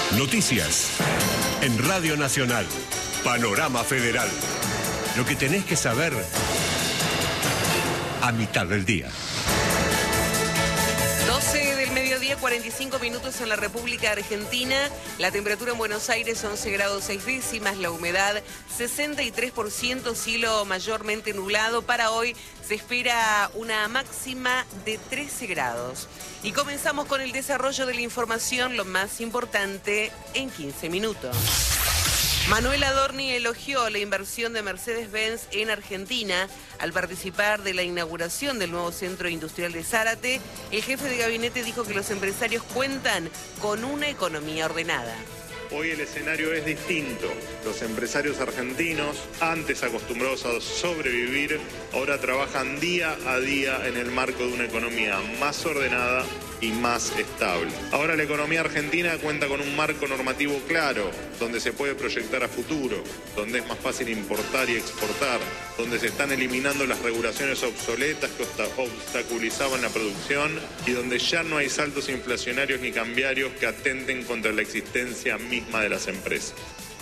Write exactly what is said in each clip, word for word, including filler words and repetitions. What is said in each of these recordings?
Noticias en Radio Nacional. Panorama Federal. Lo que tenés que saber a mitad del día. doce del mediodía, cuarenta y cinco minutos en la República Argentina. La temperatura en Buenos Aires, once grados seis décimas. La humedad, sesenta y tres por ciento. Cielo mayormente nublado. Para hoy se espera una máxima de trece grados. Y comenzamos con el desarrollo de la información, lo más importante, en quince minutos. Manuel Adorni elogió la inversión de Mercedes-Benz en Argentina. Al participar de la inauguración del nuevo centro industrial de Zárate, el jefe de gabinete dijo que los empresarios cuentan con una economía ordenada. Hoy el escenario es distinto. Los empresarios argentinos, antes acostumbrados a sobrevivir, ahora trabajan día a día en el marco de una economía más ordenada y más estable. Ahora la economía argentina cuenta con un marco normativo claro, donde se puede proyectar a futuro, donde es más fácil importar y exportar, donde se están eliminando las regulaciones obsoletas que obstaculizaban la producción y donde ya no hay saltos inflacionarios ni cambiarios que atenten contra la existencia misma de las empresas.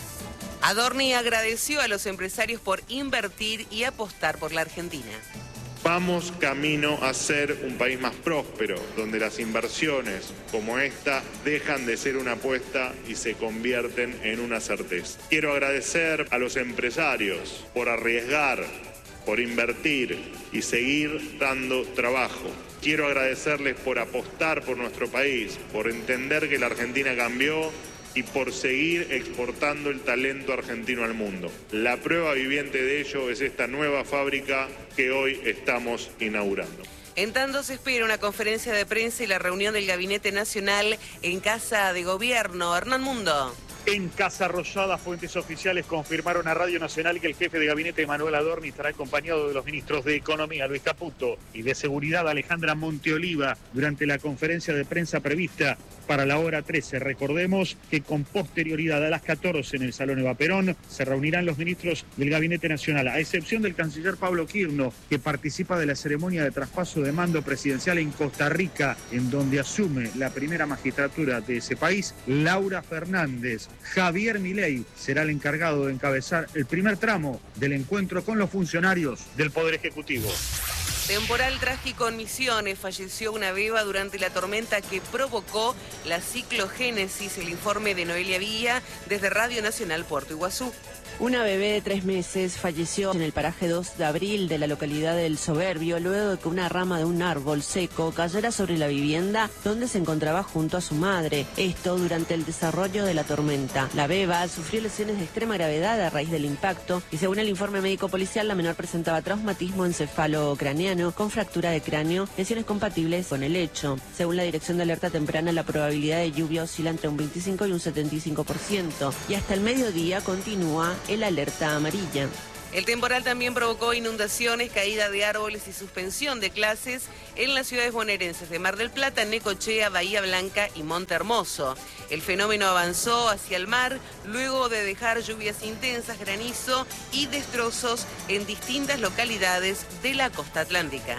Adorni agradeció a los empresarios por invertir y apostar por la Argentina. Vamos camino a ser un país más próspero, donde las inversiones como esta dejan de ser una apuesta y se convierten en una certeza. Quiero agradecer a los empresarios por arriesgar, por invertir y seguir dando trabajo. Quiero agradecerles por apostar por nuestro país, por entender que la Argentina cambió y por seguir exportando el talento argentino al mundo. La prueba viviente de ello es esta nueva fábrica que hoy estamos inaugurando. En tanto se espera una conferencia de prensa y la reunión del Gabinete Nacional en Casa de Gobierno. Hernán Mundo. En Casa Rosada, fuentes oficiales confirmaron a Radio Nacional que el jefe de gabinete Manuel Adorni estará acompañado de los ministros de Economía, Luis Caputo, y de Seguridad, Alejandra Monteoliva, durante la conferencia de prensa prevista para la hora trece. Recordemos que con posterioridad a las catorce en el Salón Eva Perón se reunirán los ministros del Gabinete Nacional, a excepción del canciller Pablo Quirno, que participa de la ceremonia de traspaso de mando presidencial en Costa Rica, en donde asume la primera magistratura de ese país. Laura Fernández. Javier Milei será el encargado de encabezar el primer tramo del encuentro con los funcionarios del Poder Ejecutivo. Temporal trágico en Misiones. Falleció una beba durante la tormenta que provocó la ciclogénesis. El informe de Noelia Villa desde Radio Nacional Puerto Iguazú. Una bebé de tres meses falleció en el paraje dos de abril de la localidad del Soberbio luego de que una rama de un árbol seco cayera sobre la vivienda donde se encontraba junto a su madre. Esto durante el desarrollo de la tormenta. La beba sufrió lesiones de extrema gravedad a raíz del impacto y según el informe médico policial la menor presentaba traumatismo encefalocraneano con fractura de cráneo, lesiones compatibles con el hecho. Según la Dirección de Alerta Temprana, la probabilidad de lluvia oscila entre un veinticinco y un setenta y cinco por ciento y hasta el mediodía continúa el alerta amarilla. El temporal también provocó inundaciones, caída de árboles y suspensión de clases en las ciudades bonaerenses de Mar del Plata, Necochea, Bahía Blanca y Monte Hermoso. El fenómeno avanzó hacia el mar luego de dejar lluvias intensas, granizo y destrozos en distintas localidades de la costa atlántica.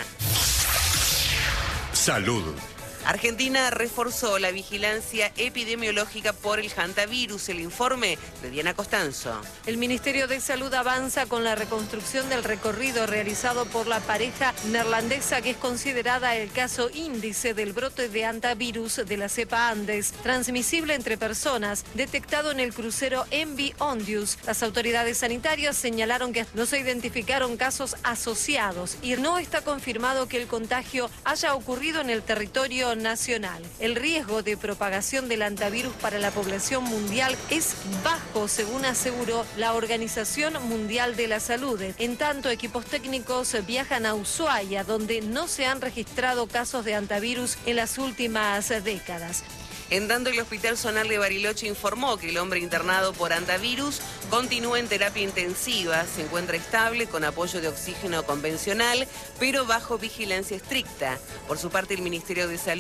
Salud. Argentina reforzó la vigilancia epidemiológica por el hantavirus. El informe de Diana Costanzo. El Ministerio de Salud avanza con la reconstrucción del recorrido realizado por la pareja neerlandesa que es considerada el caso índice del brote de hantavirus de la cepa Andes, transmisible entre personas, detectado en el crucero M V Ondius. Las autoridades sanitarias señalaron que no se identificaron casos asociados y no está confirmado que el contagio haya ocurrido en el territorio nacional. El riesgo de propagación del hantavirus para la población mundial es bajo, según aseguró la Organización Mundial de la Salud. En tanto, equipos técnicos viajan a Ushuaia, donde no se han registrado casos de hantavirus en las últimas décadas. En tanto, el Hospital Zonal de Bariloche informó que el hombre internado por hantavirus continúa en terapia intensiva, se encuentra estable con apoyo de oxígeno convencional, pero bajo vigilancia estricta. Por su parte, el Ministerio de Salud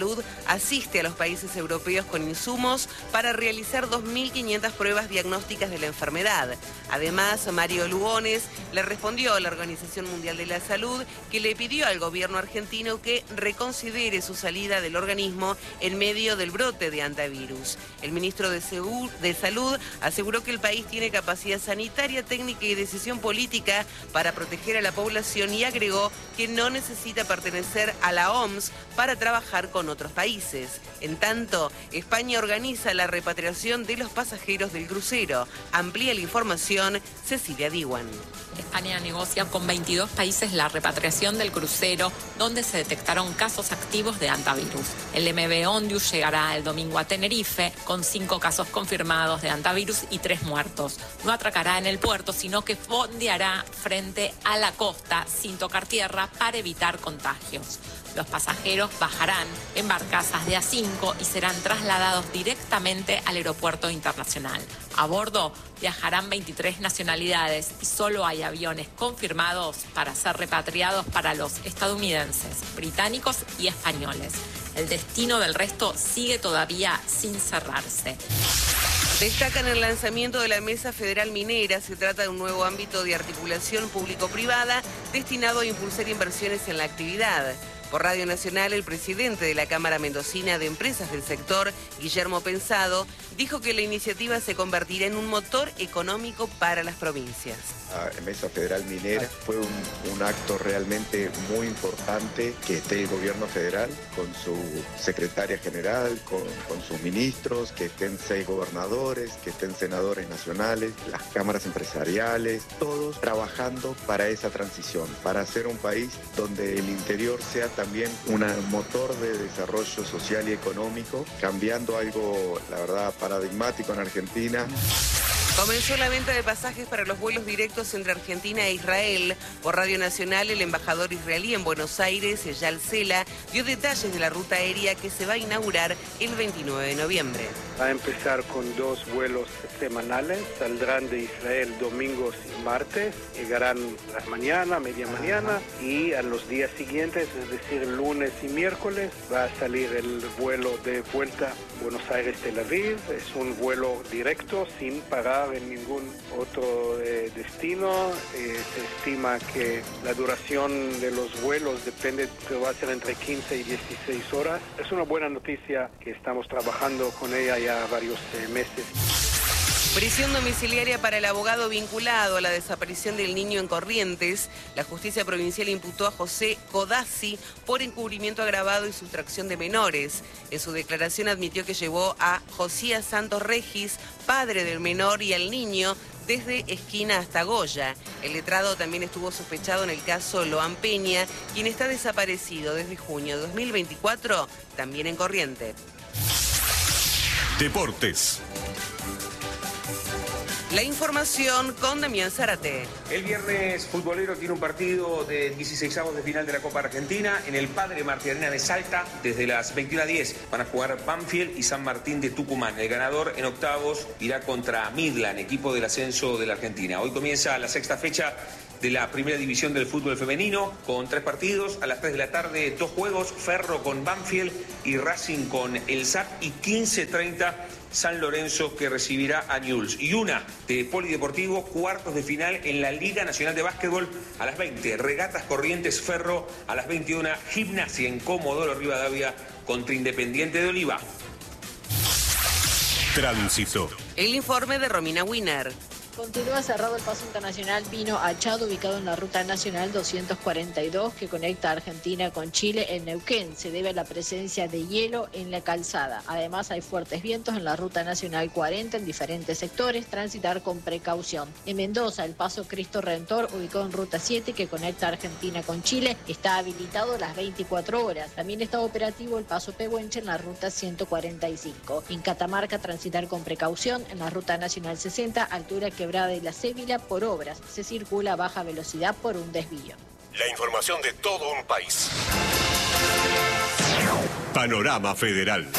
Salud asiste a los países europeos con insumos para realizar dos mil quinientas pruebas diagnósticas de la enfermedad. Además, Mario Lugones le respondió a la Organización Mundial de la Salud, que le pidió al gobierno argentino que reconsidere su salida del organismo en medio del brote de antivirus. El ministro de, Segu- de Salud aseguró que el país tiene capacidad sanitaria, técnica y decisión política para proteger a la población y agregó que no necesita pertenecer a la O M S para trabajar con otros países. En tanto, España organiza la repatriación de los pasajeros del crucero. Amplía la información Cecilia Diwan. España negocia con veintidós países la repatriación del crucero, donde se detectaron casos activos de antivirus. El M V Ondius llegará el domingo a Tenerife con cinco casos confirmados de antivirus y tres muertos. No atracará en el puerto, sino que fondeará frente a la costa sin tocar tierra para evitar contagios. Los pasajeros bajarán en barcazas de A cinco y serán trasladados directamente al aeropuerto internacional. A bordo viajarán veintitrés nacionalidades y solo hay aviones confirmados para ser repatriados para los estadounidenses, británicos y españoles. El destino del resto sigue todavía sin cerrarse. Destacan el lanzamiento de la Mesa Federal Minera. Se trata de un nuevo ámbito de articulación público-privada destinado a impulsar inversiones en la actividad. Por Radio Nacional, el presidente de la Cámara Mendocina de Empresas del Sector, Guillermo Pensado, dijo que la iniciativa se convertirá en un motor económico para las provincias. La Mesa Federal Minera fue un, un acto realmente muy importante que esté el gobierno federal con su secretaria general, con, con sus ministros, que estén seis gobernadores, que estén senadores nacionales, las cámaras empresariales, todos trabajando para esa transición, para hacer un país donde el interior sea también un motor de desarrollo social y económico, cambiando algo, la verdad, paradigmático en Argentina. Comenzó la venta de pasajes para los vuelos directos entre Argentina e Israel. Por Radio Nacional, el embajador israelí en Buenos Aires, Eyal Sela, dio detalles de la ruta aérea que se va a inaugurar el veintinueve de noviembre. Va a empezar con dos vuelos semanales, saldrán de Israel domingos y martes, llegarán a la mañana, media mañana, y a los días siguientes, es decir, lunes y miércoles, va a salir el vuelo de vuelta Buenos Aires-Tel Aviv. Es un vuelo directo, sin parar en ningún otro eh, destino. Eh, se estima que la duración de los vuelos depende, pero va a ser entre quince y dieciséis horas. Es una buena noticia que estamos trabajando con ella ya varios eh, meses. Prisión domiciliaria para el abogado vinculado a la desaparición del niño en Corrientes. La justicia provincial imputó a José Codazzi por encubrimiento agravado y sustracción de menores. En su declaración admitió que llevó a Josías Santos Regis, padre del menor, y al niño desde Esquina hasta Goya. El letrado también estuvo sospechado en el caso Loan Peña, quien está desaparecido desde junio de dos mil veinticuatro, también en Corrientes. Deportes. La información con Damián Zárate. El viernes futbolero tiene un partido de dieciseisavos de final de la Copa Argentina en el Padre Martí Arena de Salta. Desde las veintiuna diez van a jugar Banfield y San Martín de Tucumán. El ganador en octavos irá contra Midland, equipo del ascenso de la Argentina. Hoy comienza la sexta fecha de la primera división del fútbol femenino con tres partidos. A las tres de la tarde, dos juegos: Ferro con Banfield y Racing con el S A C, y quince treinta San Lorenzo, que recibirá a Newell's. Y una de Polideportivo, cuartos de final en la Liga Nacional de Básquetbol a las veinte. Regatas Corrientes Ferro a las veintiuna. Gimnasia en Comodoro Rivadavia contra Independiente de Oliva. Tránsito. El informe de Romina Wiener. Continúa cerrado el paso internacional Pino Achado, ubicado en la ruta nacional doscientos cuarenta y dos que conecta a Argentina con Chile en Neuquén. Se debe a la presencia de hielo en la calzada. Además, hay fuertes vientos en la ruta nacional cuarenta en diferentes sectores. Transitar con precaución. En Mendoza, el paso Cristo Redentor, ubicado en ruta siete que conecta a Argentina con Chile, está habilitado las veinticuatro horas. También está operativo el paso Pehuenche en la ruta ciento cuarenta y cinco. En Catamarca, transitar con precaución en la ruta nacional sesenta, altura que de la Cébila, por obras. Se circula a baja velocidad por un desvío. La información de todo un país. Panorama Federal.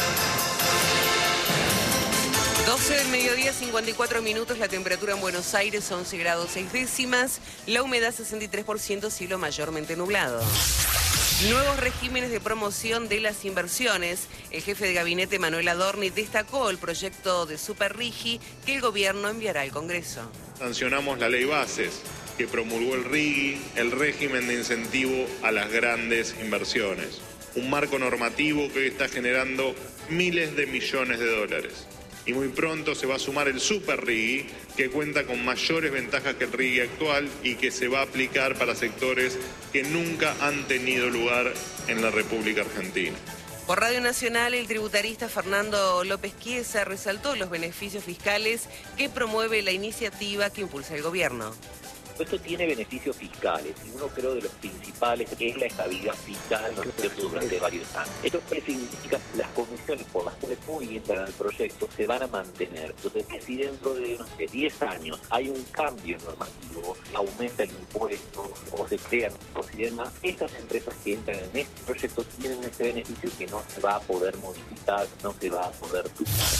doce del mediodía, cincuenta y cuatro minutos. La temperatura en Buenos Aires, once grados seis décimas. La humedad sesenta y tres por ciento, cielo mayormente nublado. Nuevos regímenes de promoción de las inversiones. El jefe de gabinete Manuel Adorni destacó el proyecto de Superrigi que el gobierno enviará al Congreso. Sancionamos la ley Bases, que promulgó el RIGI, el régimen de incentivo a las grandes inversiones. Un marco normativo que hoy está generando miles de millones de dólares. Y muy pronto se va a sumar el Super RIGI, que cuenta con mayores ventajas que el RIGI actual y que se va a aplicar para sectores que nunca han tenido lugar en la República Argentina. Por Radio Nacional, el tributarista Fernando López Chiesa resaltó los beneficios fiscales que promueve la iniciativa que impulsa el gobierno. Esto tiene beneficios fiscales y uno creo de los principales es la estabilidad fiscal durante varios años. Esto significa que las comisiones por las cuales hoy entran al proyecto se van a mantener. Entonces, si dentro de no sé, diez años hay un cambio normativo, aumenta el impuesto o se crean cosas y demás, estas empresas que entran en este proyecto tienen ese beneficio que no se va a poder modificar, no se va a poder tumbar.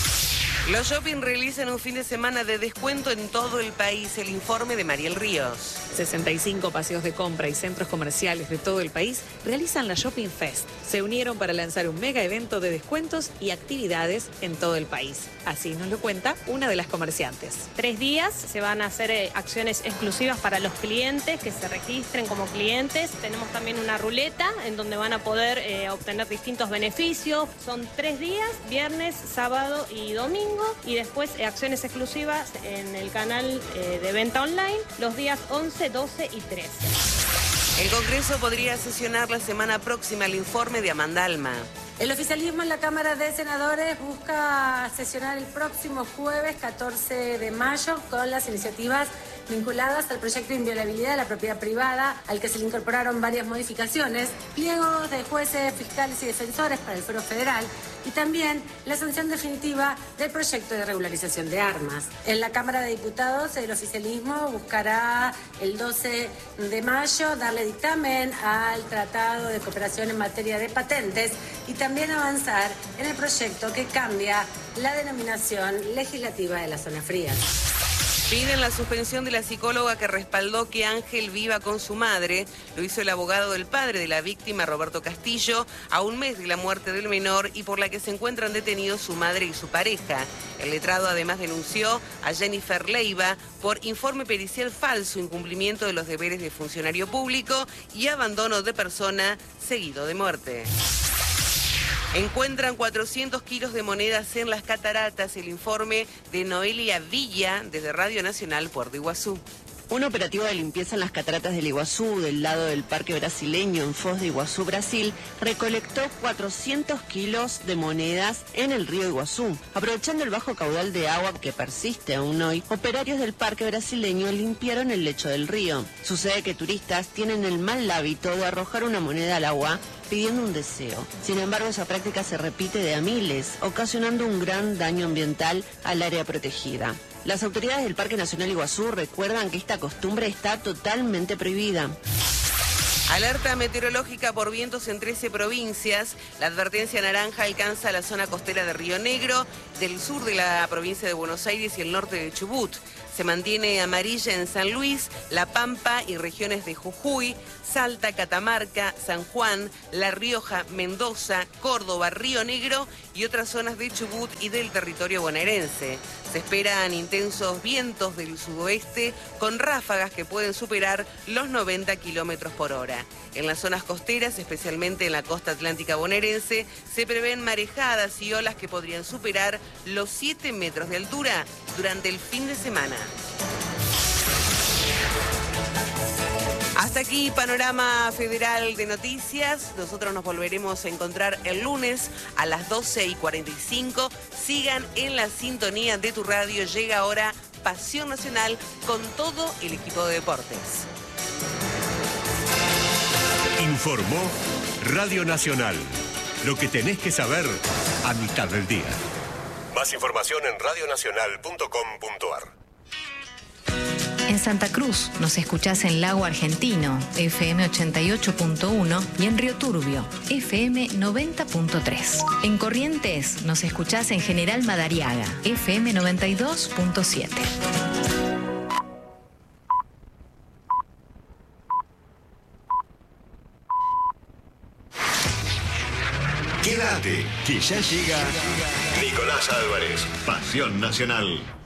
Los shopping realizan un fin de semana de descuento en todo el país. El informe de Mariel Ríos. sesenta y cinco paseos de compra y centros comerciales de todo el país realizan la Shopping Fest. Se unieron para lanzar un mega evento de descuentos y actividades en todo el país. Así nos lo cuenta una de las comerciantes. Tres días se van a hacer eh, acciones exclusivas para los clientes que se registren como clientes. Tenemos también una ruleta en donde van a poder eh, obtener distintos beneficios. Son tres días, viernes, sábado y domingo. Y después eh, acciones exclusivas en el canal eh, de venta online los días once, doce y trece. El Congreso podría sesionar la semana próxima el informe de Amanda Alma. El oficialismo en la Cámara de Senadores busca sesionar el próximo jueves catorce de mayo con las iniciativas vinculadas al proyecto de inviolabilidad de la propiedad privada, al que se le incorporaron varias modificaciones, pliegos de jueces, fiscales y defensores para el Fuero Federal y también la sanción definitiva del proyecto de regularización de armas. En la Cámara de Diputados, el oficialismo buscará el doce de mayo darle dictamen al Tratado de Cooperación en materia de patentes y también avanzar en el proyecto que cambia la denominación legislativa de las zonas frías. Piden la suspensión de la psicóloga que respaldó que Ángel viva con su madre. Lo hizo el abogado del padre de la víctima, Roberto Castillo, a un mes de la muerte del menor y por la que se encuentran detenidos su madre y su pareja. El letrado además denunció a Jennifer Leiva por informe pericial falso, incumplimiento de los deberes de funcionario público y abandono de persona seguido de muerte. Encuentran cuatrocientos kilos de monedas en las cataratas. El informe de Noelia Villa desde Radio Nacional Puerto Iguazú. Un operativo de limpieza en las cataratas del Iguazú, del lado del Parque Brasileño, en Foz de Iguazú, Brasil, recolectó cuatrocientos kilos de monedas en el río Iguazú. Aprovechando el bajo caudal de agua que persiste aún hoy, operarios del Parque Brasileño limpiaron el lecho del río. Sucede que turistas tienen el mal hábito de arrojar una moneda al agua pidiendo un deseo. Sin embargo, esa práctica se repite de a miles, ocasionando un gran daño ambiental al área protegida. Las autoridades del Parque Nacional Iguazú recuerdan que esta costumbre está totalmente prohibida. Alerta meteorológica por vientos en trece provincias. La advertencia naranja alcanza la zona costera de Río Negro, del sur de la provincia de Buenos Aires y el norte de Chubut. Se mantiene amarilla en San Luis, La Pampa y regiones de Jujuy, Salta, Catamarca, San Juan, La Rioja, Mendoza, Córdoba, Río Negro y otras zonas de Chubut y del territorio bonaerense. Se esperan intensos vientos del sudoeste con ráfagas que pueden superar los noventa kilómetros por hora. En las zonas costeras, especialmente en la costa atlántica bonaerense, se prevén marejadas y olas que podrían superar los siete metros de altura durante el fin de semana. Hasta aquí Panorama Federal de Noticias. Nosotros nos volveremos a encontrar el lunes a las doce y cuarenta y cinco. Sigan en la sintonía de tu radio. Llega ahora Pasión Nacional con todo el equipo de deportes. Informó Radio Nacional. Lo que tenés que saber a mitad del día. Más información en radio nacional punto com punto a r. En Santa Cruz nos escuchás en Lago Argentino, F M ochenta y ocho punto uno, y en Río Turbio, F M noventa punto tres. En Corrientes nos escuchás en General Madariaga, F M noventa y dos punto siete. Quédate, que ya llega Nicolás Álvarez, Pasión Nacional.